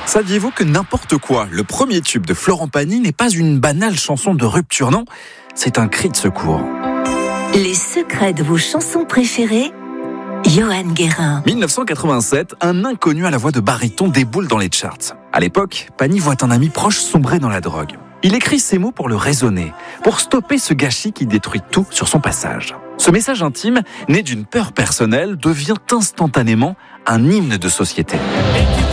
Saviez-vous que N'importe quoi, le premier tube de Florent Pagny, n'est pas une banale chanson de rupture, non, c'est un cri de secours. Les secrets de vos chansons préférées, Johan Guérin. 1987, un inconnu à la voix de baryton déboule dans les charts. À l'époque, Pagny voit un ami proche sombrer dans la drogue. Il écrit ces mots pour le raisonner, pour stopper ce gâchis qui détruit tout sur son passage. Ce message intime, né d'une peur personnelle, devient instantanément un hymne de société.